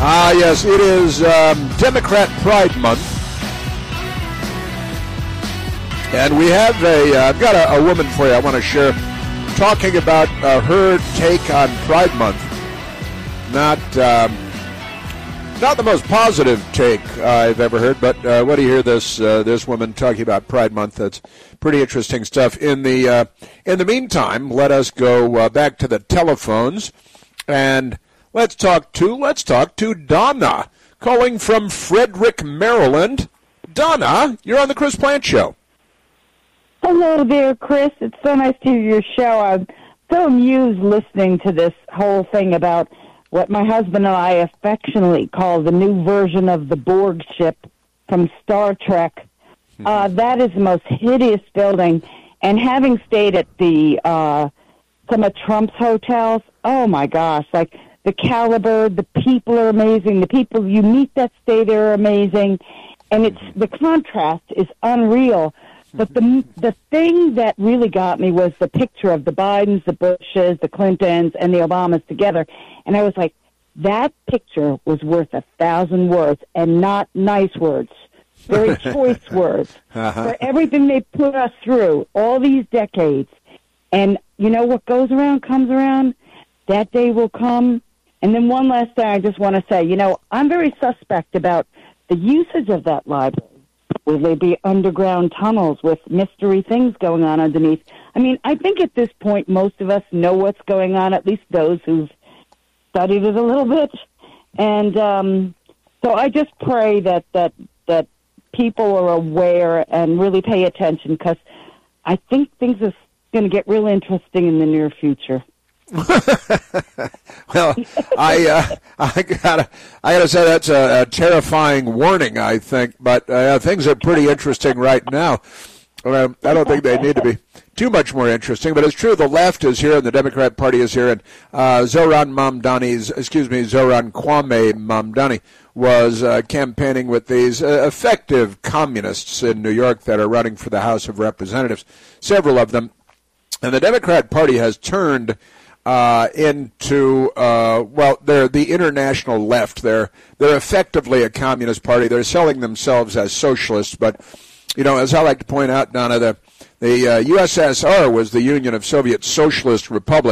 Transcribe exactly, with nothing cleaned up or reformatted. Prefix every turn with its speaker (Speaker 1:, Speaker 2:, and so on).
Speaker 1: Ah, yes, it is um, Democrat Pride Month. And we have a, uh, I've got a, a woman for you I want to share talking about uh, her take on Pride Month. Not um, not the most positive take uh, I've ever heard, but uh, what do you hear this uh, this woman talking about Pride Month? That's pretty interesting stuff. In the uh, in the meantime, let us go uh, back to the telephones and let's talk to let's talk to Donna calling from Frederick, Maryland. Donna, you're on the Chris Plante Show.
Speaker 2: Hello there, Chris. It's so nice to hear your show. I'm so amused listening to this whole thing about what my husband and I affectionately call the new version of the Borg ship from Star Trek. Mm-hmm. Uh, that is the most hideous building. And having stayed at the uh, some of Trump's hotels, oh my gosh, like the caliber, the people are amazing. The people you meet that stay there are amazing. And it's the contrast is unreal. But the the thing that really got me was the picture of the Bidens, the Bushes, the Clintons, and the Obamas together. And I was like, that picture was worth a thousand words, and not nice words, very choice words, uh-huh. for everything they put us through all these decades. And, you know, what goes around comes around. That day will come. And then one last thing I just want to say, you know, I'm very suspect about the usage of that library. Will there be underground tunnels with mystery things going on underneath? I mean, I think at this point most of us know what's going on, at least those who've studied it a little bit. And um, so I just pray that, that, that people are aware and really pay attention, because I think things are going to get real interesting in the near future.
Speaker 1: Well, I uh, I gotta I gotta say that's a, a terrifying warning, I think. But uh, things are pretty interesting right now. Uh, I don't think they need to be too much more interesting. But it's true, the left is here and the Democrat Party is here, and uh, Zohran Mamdani's excuse me Zohran Kwame Mamdani was uh, campaigning with these uh, effective communists in New York that are running for the House of Representatives, several of them, and the Democrat Party has turned Uh, into, uh, well, they're the international left. They're they're effectively a communist party. They're selling themselves as socialists. But, you know, as I like to point out, Donna, the, the uh, U S S R was the Union of Soviet Socialist Republics.